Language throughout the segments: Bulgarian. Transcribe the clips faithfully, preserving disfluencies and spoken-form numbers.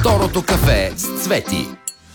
Второто кафе с Цвети.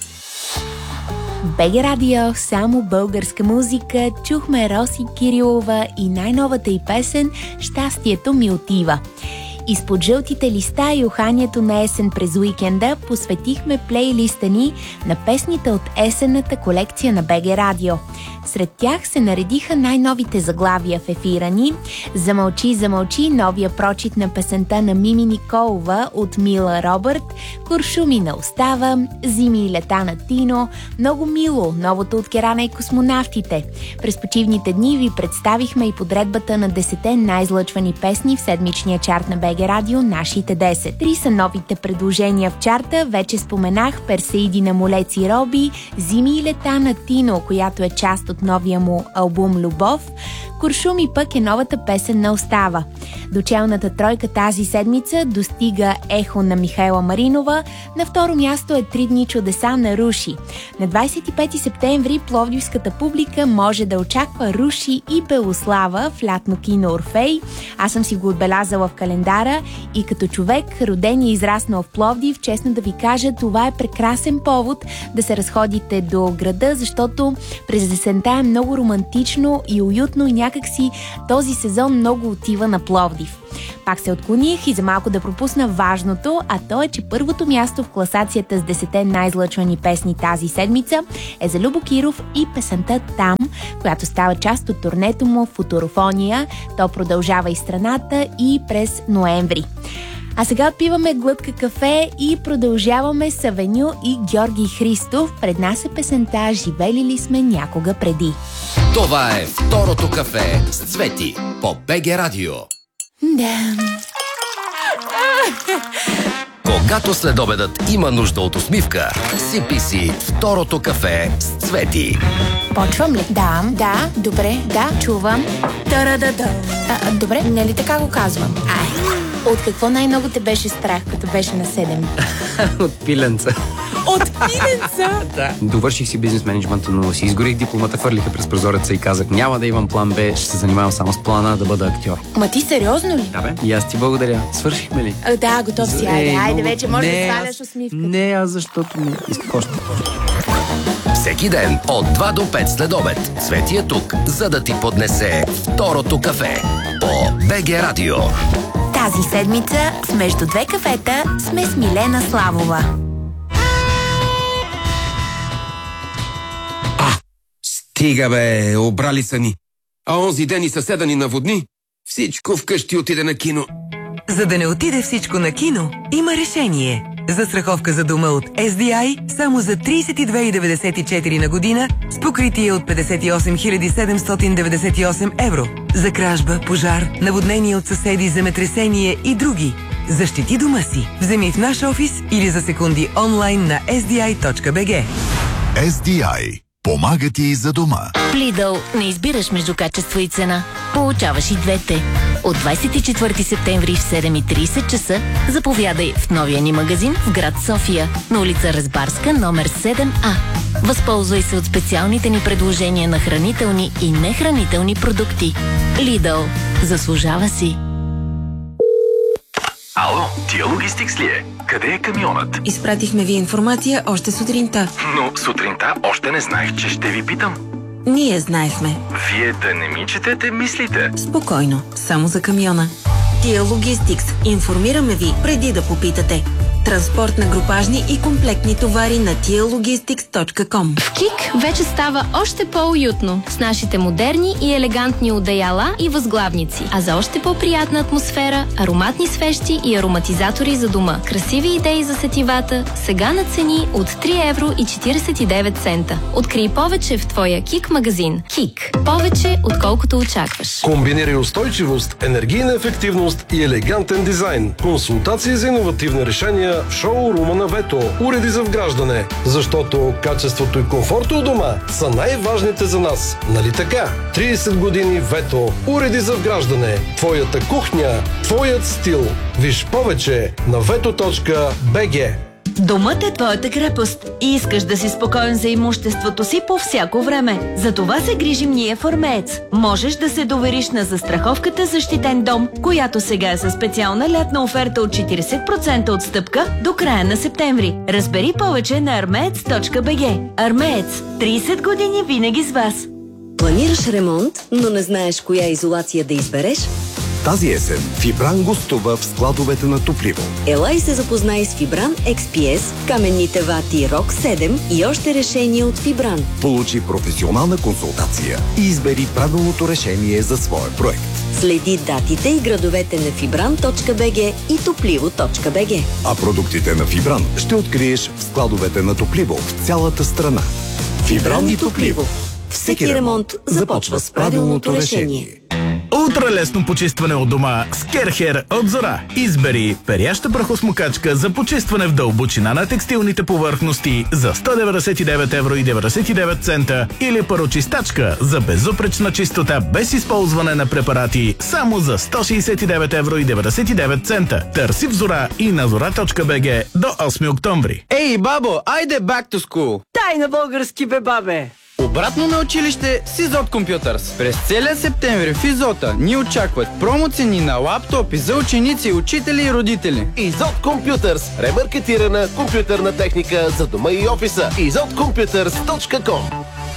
БГ Радио, само българска музика. Чухме Роси Кирилова и най-новата й песен "Щастието ми отива". Изпод жълтите листа и уханието на есен през уикенда посветихме плейлиста ни на песните от есенната колекция на БГ Радио. Сред тях се наредиха най-новите заглавия в ефира ни: "Замълчи, замълчи", новия прочит на песента на Мими Николова от Мила Робърт, "Куршуми на остава", "Зими и лета" на Тино, "Много мило", новото от Керана и космонавтите. През почивните дни ви представихме и подредбата на десетте най-излъчвани песни в седмичния чарт на БГ Радио, нашите десет. Три са новите предложения в чарта. Вече споменах "Персеиди на Молеци Роби", "Зими и лета" на Тино, която е част от новия му албум "Любов", "Куршуми" пък е новата песен на Остава. До челната тройка тази седмица достига "Ехо" на Михайла Маринова. На второ място е "Три дни чудеса" на Руши. На двадесет и пети септември пловдивската публика може да очаква Руши и Белослава в лятно кино "Орфей". Аз съм си го отбелязала в календара и като човек, роден и израснал в Пловдив, честно да ви кажа, това е прекрасен повод да се разходите до града, защото през есента е много романтично и уютно и някакси този сезон много отива на Пловдив. Пак се отклоних и за малко да пропусна важното, а то е, че първото място в класацията с десетте най-излъчвани песни тази седмица е за Любо Киров и песента "Там", която става част от турнето му "Футурофония". То продължава и страната и през ноември. А сега отпиваме глътка кафе и продължаваме с Авеню и Георги Христов. Пред нас е песента "Живели ли сме някога преди". Това е Второто кафе с Цвети по БГ Радио. Да. Когато следобедът има нужда от усмивка, сипи си Второто кафе с Цвети. Почвам ли? Да, да, добре, да, чувам. Та-да-да-да. А, добре, не ли така го казвам? Ай, от какво най-много те беше страх, като беше на седем? От пиленца. От пиленца? Да. Довърших си бизнес менеджмента, но си изгорих дипломата, хвърлиха през прозореца и казах: няма да имам план Б, ще се занимавам само с плана да бъда актьор. Ма ти сериозно ли? Да бе, и аз ти благодаря. Свършихме ли? А, да, готов си. Айде, айде, вече може да сваляш усмивка. Не, аз защото не исках още. Всеки ден от два до пет след обед Цвети е тук, за да ти поднесе Второто кафе по БГ Радио. Тази седмица в "Между две кафета" сме с Милена Славова. Стига бе, обрали са ни. А онзи ден и съседа ни наводни. Всичко вкъщи отиде на кино. За да не отиде всичко на кино, има решение. Застраховка за дома от Ес Ди Ай само за тридесет и две хиляди деветдесет и четири на година с покритие от петдесет и осем хиляди седемстотин деветдесет и осем евро. За кражба, пожар, наводнение от съседи, земетресение и други. Защити дома си. Вземи в наш офис или за секунди онлайн на ес ди ай точка би джи. Ес Ди Ай. Помага ти за дома. В Lidl не избираш между качество и цена. Получаваш и двете. От двадесет и четвърти септември в седем и тридесет часа заповядай в новия ни магазин в град София, на улица Разбарска, номер седем А. Възползвай се от специалните ни предложения на хранителни и нехранителни продукти. Lidl. Заслужава си. Ало, Тия Логистикс ли е? Къде е камионът? Изпратихме ви информация още сутринта. Но сутринта още не знаех, че ще ви питам. Ние знаехме. Вие да не ми четете мислите. Спокойно, само за камиона. Тия Логистикс. Информираме ви преди да попитате. Транспорт на групажни и комплектни товари на тия логистикс точка ком. В КИК вече става още по-уютно с нашите модерни и елегантни одеяла и възглавници. А за още по-приятна атмосфера, ароматни свещи и ароматизатори за дома. Красиви идеи за сетивата, сега на цени от три евро и четиридесет и девет цента. Открий повече в твоя КИК магазин. КИК. Повече, отколкото очакваш. Комбинирай устойчивост, енергийна ефективност и елегантен дизайн. Консултации за иновативни решения в шоурума на Вето. Уреди за вграждане, защото качеството и комфорта у дома са най-важните за нас. Нали така? тридесет години Вето. Уреди за вграждане. Твоята кухня, твоят стил. Виж повече на вето точка би джи. Домът е твоята крепост и искаш да си спокоен за имуществото си по всяко време. За това се грижим ние в Армеец. Можеш да се довериш на застраховката Защитен дом, която сега е със специална лятна оферта от четиридесет процента отстъпка до края на септември. Разбери повече на армеец точка би джи. Армеец. тридесет години винаги с вас. Планираш ремонт, но не знаеш коя изолация да избереш? Тази есен Фибран гостува в складовете на Топливо. Ела и се запознай с Фибран Екс Пи Ес, каменните вати Рок седем и още решения от Фибран. Получи професионална консултация и избери правилното решение за своя проект. Следи датите и градовете на фибран точка би джи и топливо точка би джи. А продуктите на Фибран ще откриеш в складовете на Топливо в цялата страна. Фибран и Топливо. Всеки ремонт започва с правилното решение. Ултралесно почистване от дома с Керхер от Зора. Избери перяща прахосмокачка за почистване в дълбочина на текстилните повърхности за сто деветдесет и девет евро и деветдесет и девет цента или парочистачка за безупречна чистота без използване на препарати само за сто шейсет и девет евро и деветдесет и девет цента. Търси в Зора и на зора точка би джи до осми октомври. Ей, бабо, айде back to school! Дай на български, бе, бабе! Обратно на училище с Изот Компютърс. През целия септември в Изота ни очакват промоцени на лаптопи за ученици, учители и родители. Изот Компютърс. Ремаркетирана компютърна техника за дома и офиса. изот компютърс точка ком.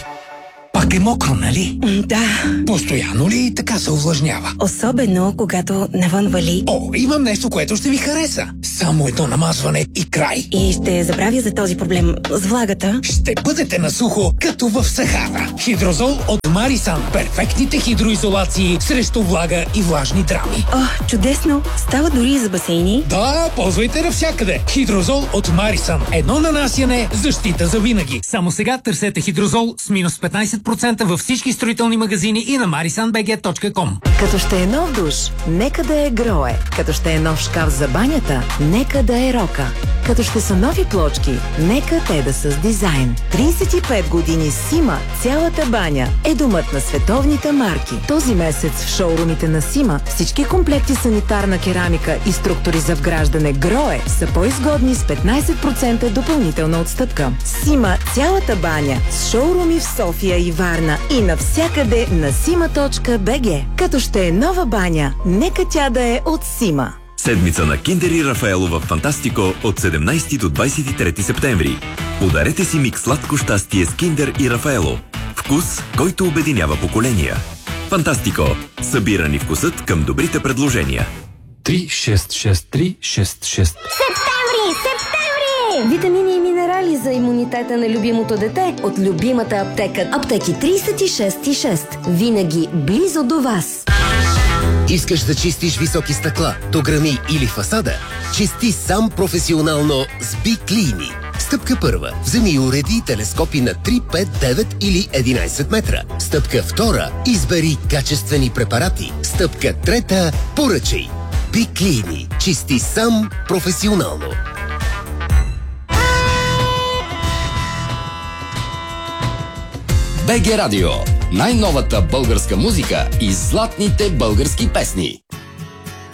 Пак е мокро, нали? Да. Постоянно ли така се увлажнява? Особено, когато навън вали. О, имам нещо, което ще ви хареса. Само едно намазване и край. И ще забравя за този проблем с влагата. Ще бъдете на сухо, като в Сахара. Хидрозол от Марисан. Перфектните хидроизолации срещу влага и влажни драми. О, чудесно. Става дори и за басейни. Да, ползвайте навсякъде. Хидрозол от Марисан. Едно нанасяне, защита за винаги. Само сега търсете хидрозол с минус петнайсет процента във всички строителни магазини и на марисан би джи точка ком. Като ще е нов душ, нека да е Грое. Като ще е нов шкаф за банята, нека да е Рока. Като ще са нови плочки, нека те да са с дизайн. трийсет и пет години Сима, цялата баня е домът на световните марки. Този месец в шоурумите на Сима всички комплекти санитарна керамика и структури за вграждане Грое са по-изгодни с петнайсет процента допълнителна отстъпка. Сима, цялата баня с шоуруми в София и Варна и навсякъде на сима точка би джи. Като ще е нова баня, нека тя да е от Сима. Седмица на Киндер и Рафаело в Фантастико от седемнайсети до двайсет и трети септември. Подарете си микс сладко щастие с Киндер и Рафаело. Вкус, който обединява поколения. Фантастико. Събирани вкусът към добрите предложения. три шест шест три шест шест. Септември! Септември! Витамини и минерали за имунитета на любимото дете от любимата аптека. Аптеки трийсет и шест и шест. Винаги близо до вас. Искаш да чистиш високи стъкла, дограми или фасада? Чисти сам професионално с Биклини. Стъпка първа. Вземи и уреди телескопи на три, пет, девет или единайсет метра. Стъпка втора. Избери качествени препарати. Стъпка трета. Поръчай. Биклини. Чисти сам професионално. БГ Радио. Най-новата българска музика и златните български песни.